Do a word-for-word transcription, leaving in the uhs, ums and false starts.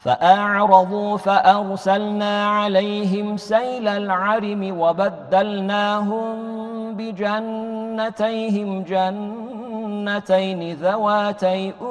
فأعرضوا فأرسلنا عليهم سيل العرم وبدلناهم بجنتيهم جنتين ذواتي